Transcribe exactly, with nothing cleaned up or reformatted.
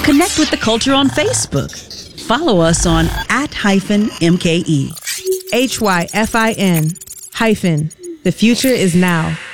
Connect with the culture on Facebook. Follow us on at hyphen M K E. H Y F I N hyphen. The future is now.